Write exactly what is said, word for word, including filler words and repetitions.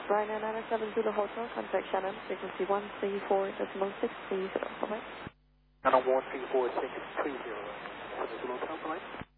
Ryanair nine seven Zulu Hotel, contact Shannon, frequency one three four decimal six three zero. Bye-bye. Shannon one three four six three zero. Zulu Hotel, bye-bye.